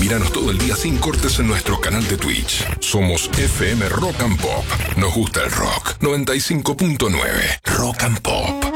Míranos todo el día sin cortes en nuestro canal de Twitch. Somos FM Rock and Pop. Nos gusta el rock. 95.9 Rock and Pop.